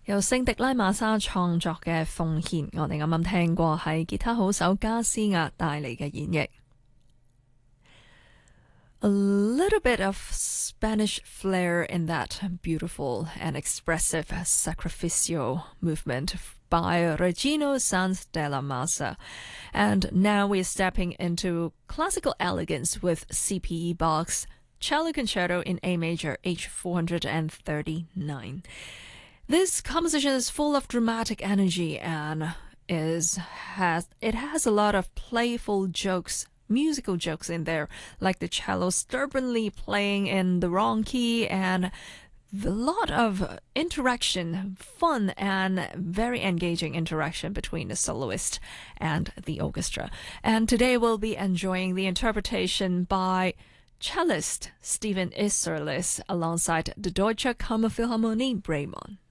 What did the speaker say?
由聖迪拉馬莎創作嘅奉獻，我哋啱啱聽過係吉他好手加斯亞帶嚟嘅演繹。A little bit of Spanish flair in that beautiful and expressive sacrificial movement by Regino Sanz de la Masa. And now we're stepping into classical elegance with C.P.E. Bach's Cello Concerto in A Major, H439. This composition is full of dramatic energy and has a lot of playful jokes, musical jokes in there, like the cello stubbornly playing in the wrong key and a lot of interaction, fun and very engaging interaction between the soloist and the orchestra. And today we'll be enjoying the interpretation by cellist Stephen Isserlis alongside the Deutsche Kammerphilharmonie Bremen.